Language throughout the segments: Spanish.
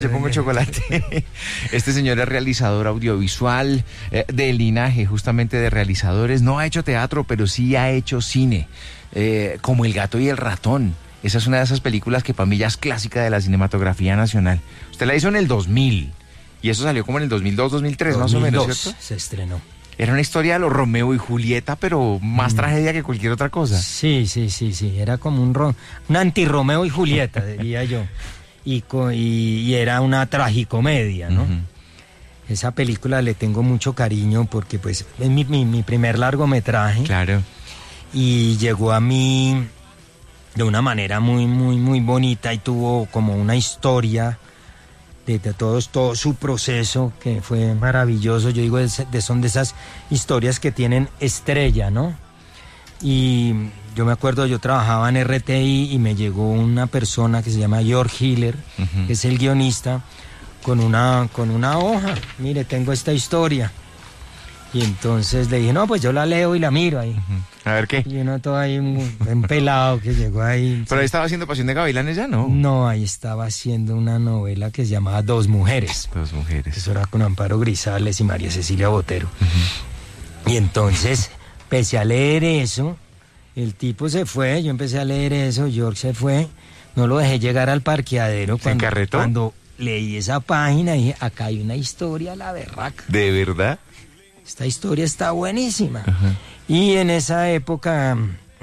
Yo pongo chocolate. Este señor es realizador audiovisual, de linaje justamente de realizadores. No ha hecho teatro, pero sí ha hecho cine, como El gato y el ratón. Esa es una de esas películas que para mí ya es clásica de la cinematografía nacional. Usted la hizo en el 2000 y eso salió como en el 2002, 2003 más o menos, ¿cierto? Se estrenó. Era una historia de los Romeo y Julieta, pero más tragedia que cualquier otra cosa. Sí. Era como un anti-Romeo y Julieta, diría yo. Y era una tragicomedia, ¿no? Esa película le tengo mucho cariño porque pues es mi primer largometraje. Claro. Y llegó a mí de una manera muy bonita y tuvo como una historia de todo su proceso que fue maravilloso. Yo digo, son de esas historias que tienen estrella, ¿no? Y yo me acuerdo, yo trabajaba en RTI y me llegó una persona que se llama George Hiller, que es el guionista, con una hoja. Mire, tengo esta historia. Y entonces le dije, no, pues yo la leo y la miro ahí. A ver qué. Y uno todo ahí, un pelado que llegó ahí. ¿Pero ahí estaba haciendo Pasión de Gavilanes ya, no? No, ahí estaba haciendo una novela que se llamaba Dos Mujeres. Dos Mujeres. Eso era con Amparo Grisales y María Cecilia Botero. Y entonces, empecé a leer eso, el tipo se fue, yo empecé a leer eso, George se fue, no lo dejé llegar al parqueadero. ¿Se encarretó? Cuando leí esa página, dije, acá hay una historia, la berraca. ¿De verdad? Esta historia está buenísima. Y en esa época,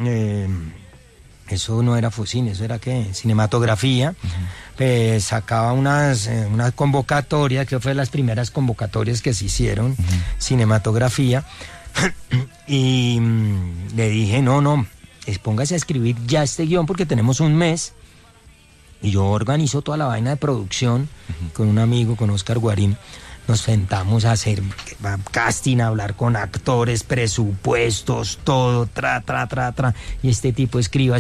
eso no era Focine, eso era ¿qué? Cinematografía. Pues sacaba una convocatoria, que fue las primeras convocatorias que se hicieron, cinematografía. Y le dije, no, póngase a escribir ya este guión porque tenemos un mes. Y yo organizo toda la vaina de producción con un amigo, con Oscar Guarín. Nos sentamos a hacer casting, a hablar con actores, presupuestos, todo, tra. Y este tipo escriba.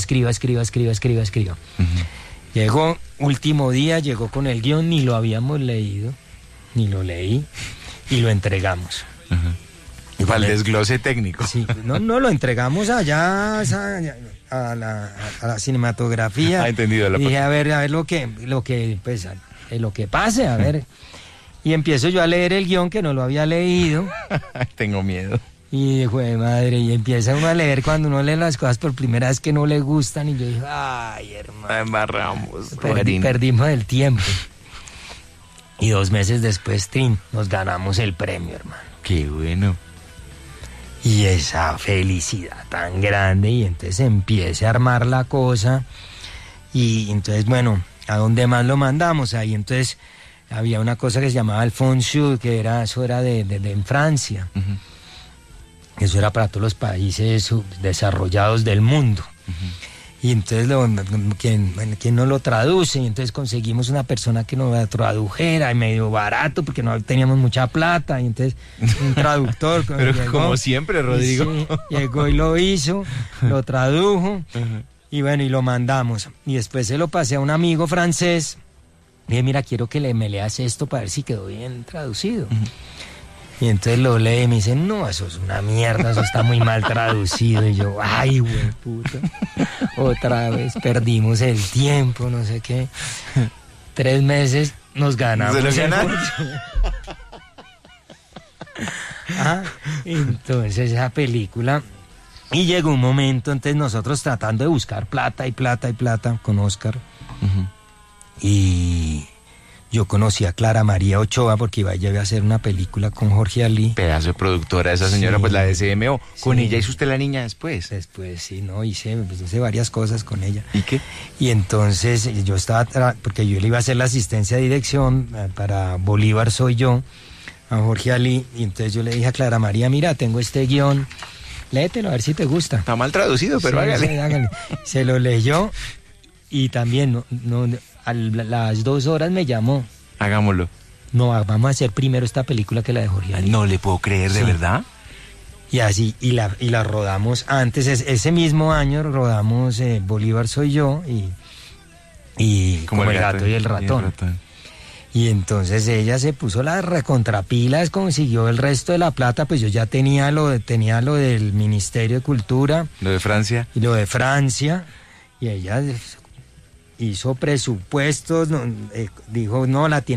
Llegó, último día, llegó con el guión, ni lo habíamos leído, ni lo leí, y lo entregamos. Y para el desglose técnico. Sí, no lo entregamos allá a la cinematografía. Entendido. Y dije, a ver lo que pase, a ver. Y empiezo yo a leer el guión que no lo había leído. Tengo miedo. Y dijo, madre, y empieza uno a leer cuando uno lee las cosas por primera vez que no le gustan. Y yo dije, ay, hermano. Embarramos. Perdimos el tiempo. Y 2 meses después, nos ganamos el premio, hermano. Qué bueno. Y esa felicidad tan grande, y entonces empieza a armar la cosa. Y entonces, bueno, ¿a dónde más lo mandamos? Ahí entonces había una cosa que se llamaba el Fond Sud, que eso era de en Francia. Eso era para todos los países desarrollados del mundo. Y entonces ¿quién nos lo traduce? Y entonces conseguimos una persona que nos lo tradujera, y medio barato, porque no teníamos mucha plata, y entonces un traductor. Pero llegó, como siempre, Rodrigo. Sí, llegó y lo hizo, lo tradujo, y bueno, y lo mandamos. Y después se lo pasé a un amigo francés. Dije, mira, quiero que me leas esto para ver si quedó bien traducido. Y entonces lo lee y me dice, no, eso es una mierda, eso está muy mal traducido. Y yo, ay, güey, puta, otra vez perdimos el tiempo, no sé qué. 3 meses nos ganamos. ¿Se lo ganaron? Entonces esa película, y llegó un momento, entonces nosotros tratando de buscar plata con Oscar. Y yo conocí a Clara María Ochoa porque iba a hacer una película con Jorge Ali. Pedazo de productora esa señora, sí. Pues la de CMO. ¿Con sí. ella hizo usted la niña después? Después, sí, no, hice varias cosas con ella. ¿Y qué? Y entonces yo estaba, porque yo le iba a hacer la asistencia de dirección para Bolívar Soy Yo, a Jorge Ali, y entonces yo le dije a Clara María, mira, tengo este guión, léetelo a ver si te gusta. Está mal traducido, pero sí, hágale. Hágale. Se lo leyó y también a las 2 horas me llamó. Hagámoslo. No, vamos a hacer primero esta película que la de Jorge Ali. No le puedo creer, ¿de verdad? Y así, y la rodamos antes, ese mismo año rodamos Bolívar Soy Yo y como el gato y el ratón. Y entonces ella se puso las recontrapilas, consiguió el resto de la plata, pues yo ya tenía lo del Ministerio de Cultura. ¿Lo de Francia? Y lo de Francia, y ella hizo presupuestos, dijo, no, la tiene